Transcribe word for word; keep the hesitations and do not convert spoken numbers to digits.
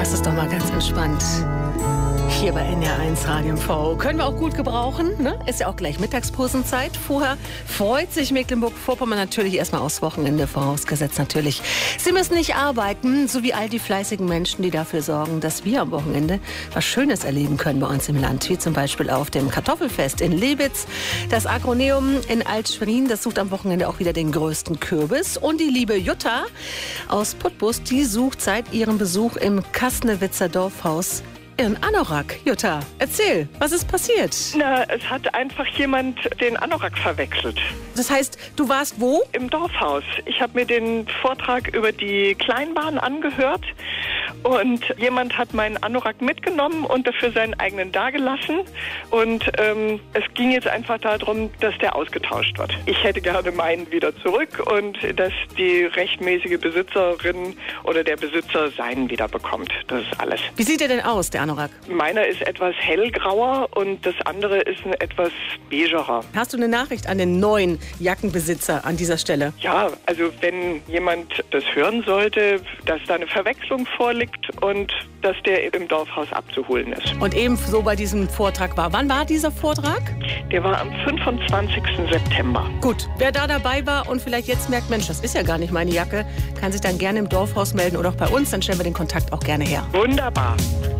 Das ist doch mal ganz entspannt. Hier bei N R eins Radio M V. Können wir auch gut gebrauchen, ne? Ist ja auch gleich Mittagspausenzeit. Vorher freut sich Mecklenburg-Vorpommern natürlich erstmal aufs Wochenende, vorausgesetzt natürlich. Sie müssen nicht arbeiten, so wie all die fleißigen Menschen, die dafür sorgen, dass wir am Wochenende was Schönes erleben können bei uns im Land. Wie zum Beispiel auf dem Kartoffelfest in Lebitz. Das Agroneum in Alt-Schwerin, das sucht am Wochenende auch wieder den größten Kürbis. Und die liebe Jutta aus Putbus, die sucht seit ihrem Besuch im Kasnewitzer Dorfhaus ihren Anorak. Jutta, erzähl, was ist passiert? Na, es hat einfach jemand den Anorak verwechselt. Das heißt, du warst wo? Im Dorfhaus. Ich habe mir den Vortrag über die Kleinbahn angehört und jemand hat meinen Anorak mitgenommen und dafür seinen eigenen dagelassen. Und ähm, es ging jetzt einfach darum, dass der ausgetauscht wird. Ich hätte gerne meinen wieder zurück und dass die rechtmäßige Besitzerin oder der Besitzer seinen wieder bekommt. Das ist alles. Wie sieht der denn aus, der Anorak? Meiner ist etwas hellgrauer und das andere ist ein etwas beigerer. Hast du eine Nachricht an den neuen Jackenbesitzer an dieser Stelle? Ja, also wenn jemand das hören sollte, dass da eine Verwechslung vorliegt und dass der im Dorfhaus abzuholen ist. Und ebenso bei diesem Vortrag war. Wann war dieser Vortrag? Der war am fünfundzwanzigsten September. Gut, wer da dabei war und vielleicht jetzt merkt, Mensch, das ist ja gar nicht meine Jacke, kann sich dann gerne im Dorfhaus melden oder auch bei uns, dann stellen wir den Kontakt auch gerne her. Wunderbar.